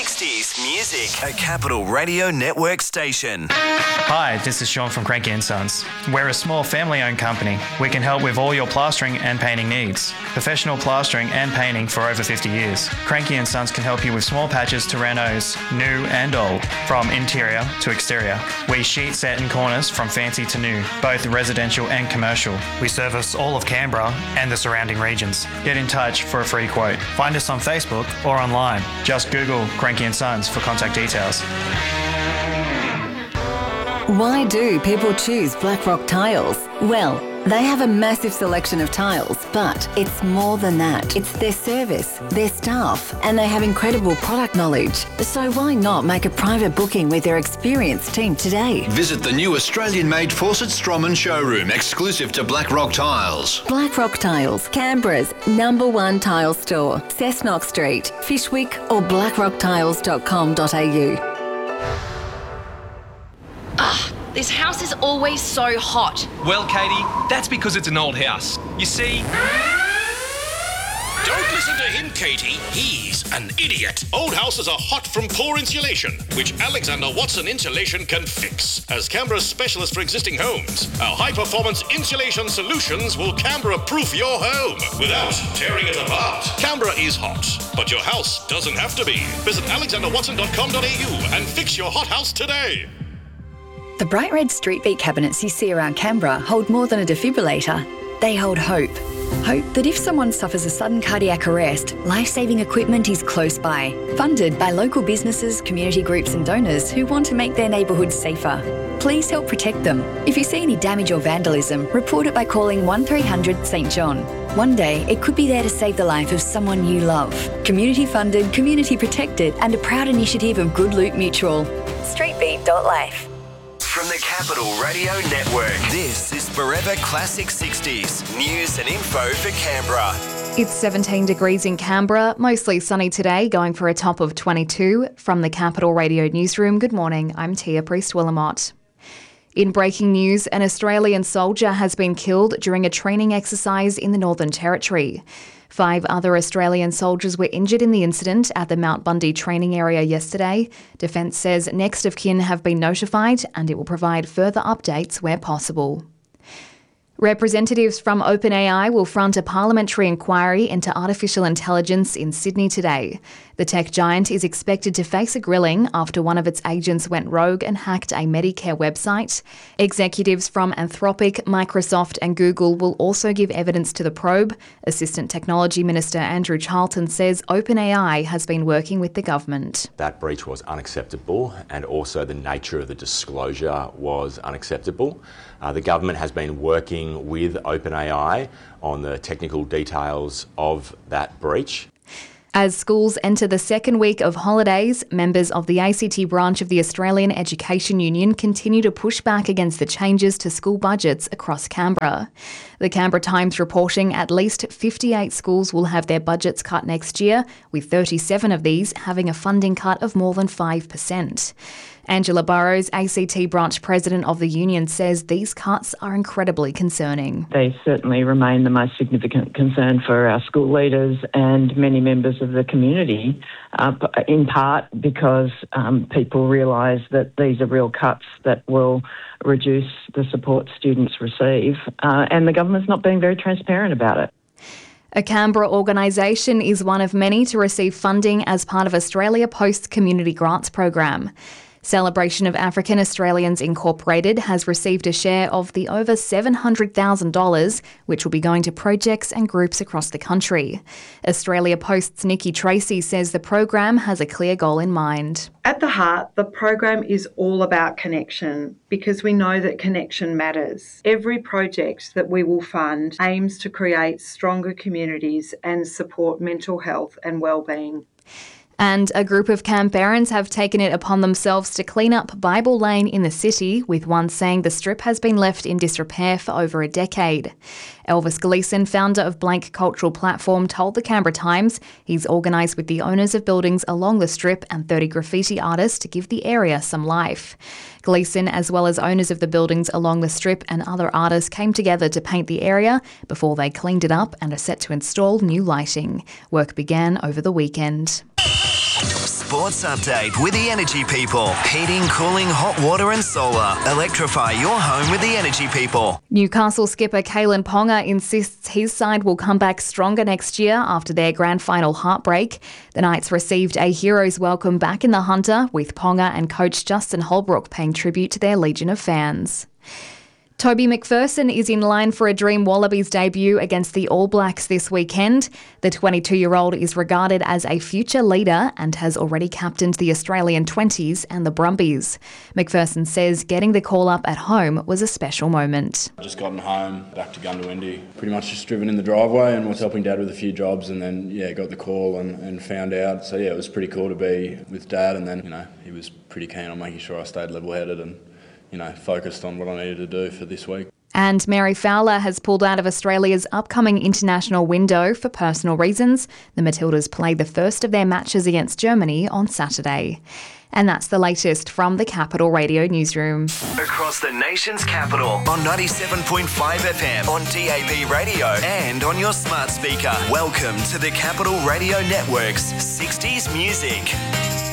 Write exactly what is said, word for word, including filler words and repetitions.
sixties music. A Capital Radio Network station. Hi, this is Sean from Cranky and Sons. We're a small family-owned company. We can help with all your plastering and painting needs. Professional plastering and painting for over fifty years. Cranky and Sons can help you with small patches to renos, new and old, from interior to exterior. We sheet set and corners from fancy to new, both residential and commercial. We service all of Canberra and the surrounding regions. Get in touch for a free quote. Find us on Facebook or online. Just Google Cranky and Sons for contact details. Why do people choose Blackrock Tiles? Well, they have a massive selection of tiles, but it's more than that. It's their service, their staff, and they have incredible product knowledge. So why not make a private booking with their experienced team today? Visit the new Australian-made Fawcett Stroman showroom, exclusive to Blackrock Tiles. Blackrock Tiles, Canberra's number one tile store. Cessnock Street, Fishwick or blackrock tiles dot com dot a u. Ah, this house is always so hot. Well, Katie, that's because it's an old house. You see... Don't listen to him, Katie. He's an idiot. Old houses are hot from poor insulation, which Alexander Watson Insulation can fix. As Canberra's specialist for existing homes, our high-performance insulation solutions will Canberra-proof your home without tearing it apart. Canberra is hot, but your house doesn't have to be. Visit alexander watson dot com dot a u and fix your hot house today. The bright red street beat cabinets you see around Canberra hold more than a defibrillator. They hold hope. Hope that if someone suffers a sudden cardiac arrest, life-saving equipment is close by. Funded by local businesses, community groups and donors who want to make their neighbourhoods safer. Please help protect them. If you see any damage or vandalism, report it by calling one three hundred St John. One day, it could be there to save the life of someone you love. Community funded, community protected and a proud initiative of Good Loot Mutual. streetbeat dot life. From the Capital Radio Network, this is Forever Classic sixties. News and info for Canberra. It's seventeen degrees in Canberra, mostly sunny today, going for a top of twenty-two. From the Capital Radio Newsroom, good morning, I'm Tia Priest-Willamott. In breaking news, an Australian soldier has been killed during a training exercise in the Northern Territory. Five other Australian soldiers were injured in the incident at the Mount Bundy training area yesterday. Defence says next of kin have been notified and it will provide further updates where possible. Representatives from OpenAI will front a parliamentary inquiry into artificial intelligence in Sydney today. The tech giant is expected to face a grilling after one of its agents went rogue and hacked a Medicare website. Executives from Anthropic, Microsoft and Google will also give evidence to the probe. Assistant Technology Minister Andrew Charlton says OpenAI has been working with the government. That breach was unacceptable and also the nature of the disclosure was unacceptable. Uh, the government has been working with OpenAI on the technical details of that breach. As schools enter the second week of holidays, members of the A C T branch of the Australian Education Union continue to push back against the changes to school budgets across Canberra. The Canberra Times reporting at least fifty-eight schools will have their budgets cut next year, with thirty-seven of these having a funding cut of more than five percent. Angela Burrows, A C T branch president of the union, says these cuts are incredibly concerning. They certainly remain the most significant concern for our school leaders and many members of the community, uh, in part because um, people realise that these are real cuts that will reduce the support students receive, uh, and the government's not being very transparent about it. A Canberra organisation is one of many to receive funding as part of Australia Post's Community Grants program. Celebration of African Australians Incorporated has received a share of the over seven hundred thousand dollars, which will be going to projects and groups across the country. Australia Post's Nikki Tracy says the program has a clear goal in mind. At the heart, the program is all about connection because we know that connection matters. Every project that we will fund aims to create stronger communities and support mental health and well-being. And a group of Canberrans have taken it upon themselves to clean up Bible Lane in the city, with one saying the strip has been left in disrepair for over a decade. Elvis Gleeson, founder of Blank Cultural Platform, told the Canberra Times he's organised with the owners of buildings along the strip and thirty graffiti artists to give the area some life. Gleeson, as well as owners of the buildings along the strip and other artists, came together to paint the area before they cleaned it up and are set to install new lighting. Work began over the weekend. sports update with the Energy People. Heating, cooling, hot water and solar. Electrify your home with the Energy People. Newcastle skipper Kalen Ponga insists his side will come back stronger next year after their grand final heartbreak. The Knights received a hero's welcome back in the Hunter, with Ponga and coach Justin Holbrook paying tribute to their legion of fans. Toby McPherson is in line for a Dream Wallabies debut against the All Blacks this weekend. The twenty-two-year-old is regarded as a future leader and has already captained the Australian twenties and the Brumbies. McPherson says getting the call up at home was a special moment. I just gotten home, back to Goondiwindi, pretty much just driven in the driveway and was helping Dad with a few jobs, and then, yeah, got the call and, and found out. So, yeah, it was pretty cool to be with Dad, and then, you know, he was pretty keen on making sure I stayed level-headed and, you know, focused on what I needed to do for this week. And Mary Fowler has pulled out of Australia's upcoming international window for personal reasons. The Matildas play the first of their matches against Germany on Saturday. And that's the latest from the Capital Radio newsroom. Across the nation's capital on ninety-seven point five F M, on D A B radio and on your smart speaker. Welcome to the Capital Radio Network's sixties Music.